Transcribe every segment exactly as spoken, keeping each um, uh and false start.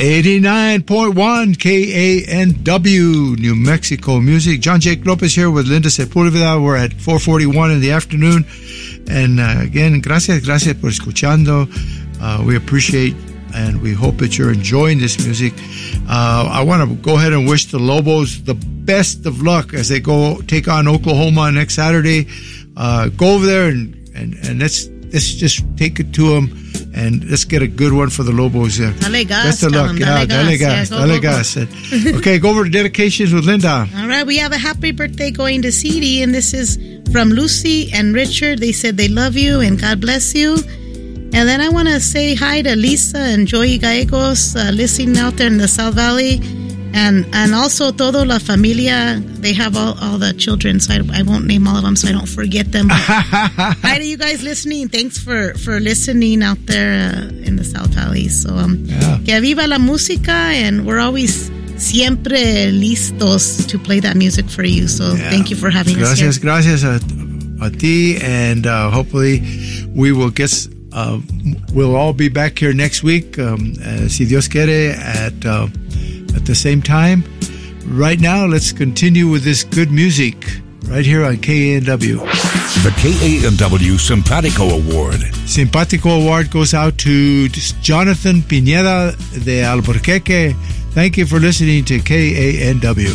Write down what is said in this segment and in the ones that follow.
eighty-nine point one K A N W, New Mexico Music. John Jake Lopez here with Linda Sepulveda. We're at four forty-one in the afternoon. And uh, again, gracias, gracias por escuchando. Uh, we appreciate and we hope that you're enjoying this music. Uh, I want to go ahead and wish the Lobos the best of luck as they go take on Oklahoma next Saturday. Uh, go over there and, and, and let's, let's just take it to them. And let's get a good one for the Lobos there. Dale gas. Best of luck. Yeah, dale gas. Dale gas. Okay, go over to dedications with Linda. All right, we have a happy birthday going to C D, and this is from Lucy and Richard. They said they love you and God bless you. And then I want to say hi to Lisa and Joey Gallegos uh, listening out there in the South Valley. And and also toda la familia. They have all, all the children, so I, I won't name all of them so I don't forget them. But hi to you guys listening. Thanks for, for listening out there uh, in the South Valley. So, um, yeah. Que viva la música, and we're always siempre listos to play that music for you. So yeah. Thank you for having gracias, us here. Gracias, gracias a, a ti, and uh, hopefully we will get... Uh, we'll all be back here next week, um, uh, si Dios quiere, at... Uh, at the same time. Right now, let's continue with this good music right here on K A N W. The K A N W Simpatico Award. Simpatico Award goes out to Jonathan Pineda de Albuquerque. Thank you for listening to K A N W.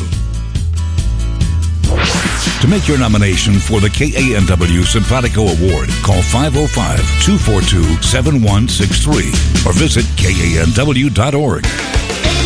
To make your nomination for the K A N W Simpatico Award, call five oh five, two four two, seven one six three or visit K A N W dot org.